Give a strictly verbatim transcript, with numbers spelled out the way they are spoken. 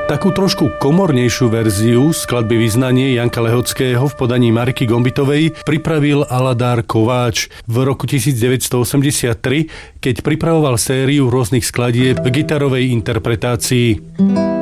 Takú trošku komornejšiu verziu skladby Vyznanie Janka Lehockého v podaní Mariky Gombitovej pripravil Aladár Kováč v roku devätnásťstoosemdesiattri, keď pripravoval sériu rôznych skladieb v gitarovej interpretácii.